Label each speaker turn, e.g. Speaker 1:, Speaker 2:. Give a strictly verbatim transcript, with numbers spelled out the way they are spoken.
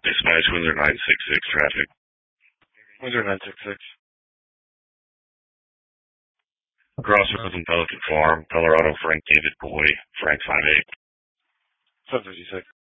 Speaker 1: Dispatch Windsor nine six six traffic.
Speaker 2: Windsor nine six six.
Speaker 1: Crossroads and Pelican Farm, Colorado, Frank David Boy, Frank five eight.
Speaker 2: seven fifty-six.